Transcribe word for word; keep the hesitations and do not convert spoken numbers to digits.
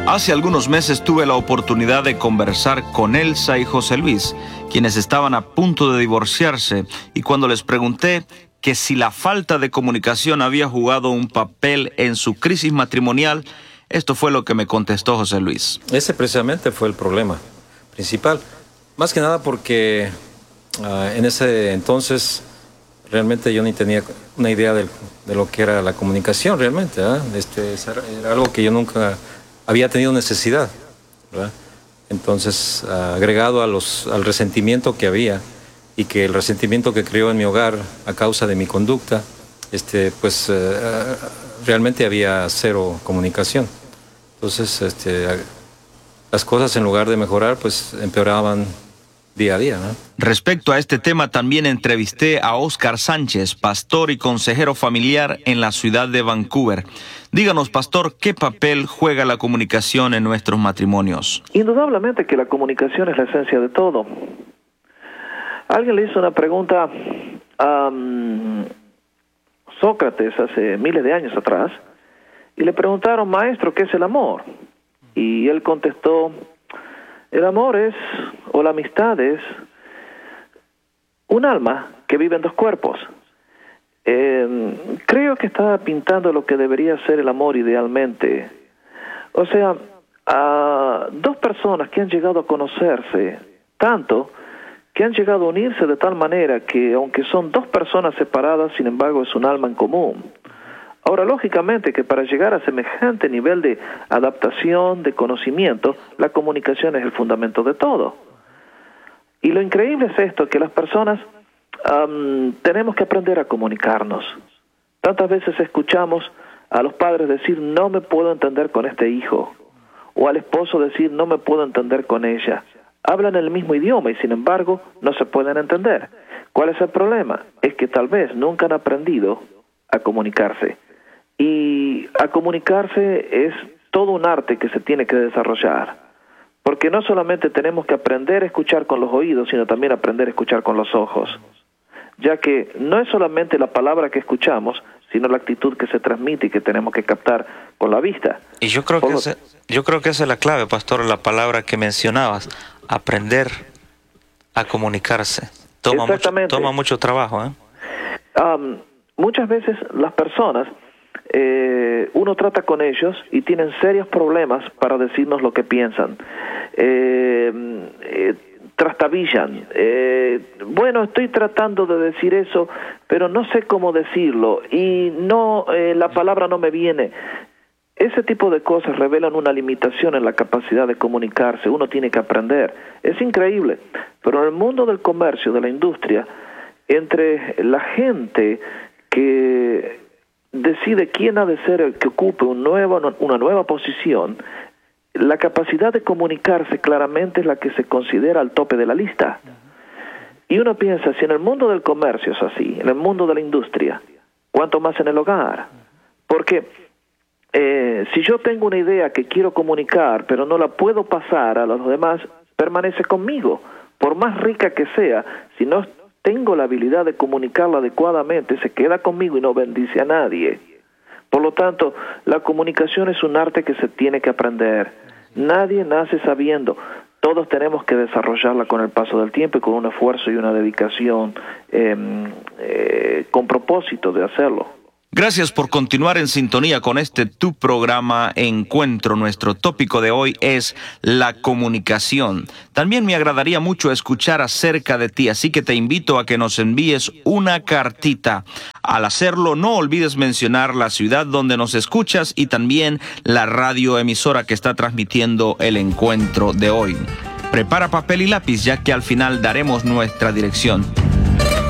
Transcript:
Hace algunos meses tuve la oportunidad de conversar con Elsa y José Luis, quienes estaban a punto de divorciarse, y cuando les pregunté que si la falta de comunicación había jugado un papel en su crisis matrimonial, esto fue lo que me contestó José Luis. Ese precisamente fue el problema principal, más que nada porque uh, en ese entonces realmente yo ni tenía una idea de, de lo que era la comunicación realmente, ¿eh? Este, era algo que yo nunca había tenido necesidad, ¿verdad? Entonces, uh, agregado a los, al resentimiento que había, y que el resentimiento que creó en mi hogar a causa de mi conducta, este, pues uh, realmente había cero comunicación. Entonces, este, las cosas en lugar de mejorar, pues empeoraban día a día, ¿no? Respecto a este tema, también entrevisté a Oscar Sánchez, pastor y consejero familiar en la ciudad de Vancouver. Díganos, pastor, ¿qué papel juega la comunicación en nuestros matrimonios? Indudablemente que la comunicación es la esencia de todo. Alguien le hizo una pregunta a um, Sócrates hace miles de años atrás, y le preguntaron, maestro, ¿qué es el amor? Y él contestó, el amor es, o la amistad es, un alma que vive en dos cuerpos. Eh, creo que está pintando lo que debería ser el amor idealmente. O sea, a dos personas que han llegado a conocerse tanto, que han llegado a unirse de tal manera que, aunque son dos personas separadas, sin embargo es un alma en común. Ahora, lógicamente que para llegar a semejante nivel de adaptación, de conocimiento, la comunicación es el fundamento de todo. Y lo increíble es esto, que las personas um, tenemos que aprender a comunicarnos. Tantas veces escuchamos a los padres decir, no me puedo entender con este hijo, o al esposo decir, no me puedo entender con ella. Hablan el mismo idioma y sin embargo no se pueden entender. ¿Cuál es el problema? Es que tal vez nunca han aprendido a comunicarse. Y a comunicarse es todo un arte que se tiene que desarrollar. Porque no solamente tenemos que aprender a escuchar con los oídos, sino también aprender a escuchar con los ojos. Ya que no es solamente la palabra que escuchamos, sino la actitud que se transmite y que tenemos que captar con la vista. Y yo creo, que lo... ese, yo creo que esa es la clave, pastor, la palabra que mencionabas, aprender a comunicarse. Toma, mucho, toma mucho trabajo, ¿eh? Um, muchas veces las personas, eh, uno trata con ellos y tienen serios problemas para decirnos lo que piensan. Eh, eh, trastabillan. Eh, bueno, estoy tratando de decir eso, pero no sé cómo decirlo y no, eh, la palabra no me viene. Ese tipo de cosas revelan una limitación en la capacidad de comunicarse. Uno tiene que aprender. Es increíble, pero en el mundo del comercio, de la industria, entre la gente que decide quién ha de ser el que ocupe un nuevo, una nueva posición, la capacidad de comunicarse claramente es la que se considera al tope de la lista. Y uno piensa, si en el mundo del comercio es así, en el mundo de la industria, ¿cuánto más en el hogar? Porque eh, si yo tengo una idea que quiero comunicar, pero no la puedo pasar a los demás, permanece conmigo. Por más rica que sea, si no tengo la habilidad de comunicarla adecuadamente, se queda conmigo y no bendice a nadie. Por lo tanto, la comunicación es un arte que se tiene que aprender. Nadie nace sabiendo. Todos tenemos que desarrollarla con el paso del tiempo y con un esfuerzo y una dedicación eh, eh, con propósito de hacerlo. Gracias por continuar en sintonía con este tu programa Encuentro. Nuestro tópico de hoy es la comunicación. También me agradaría mucho escuchar acerca de ti, así que te invito a que nos envíes una cartita. Al hacerlo, no olvides mencionar la ciudad donde nos escuchas y también la radioemisora que está transmitiendo el encuentro de hoy. Prepara papel y lápiz, ya que al final daremos nuestra dirección.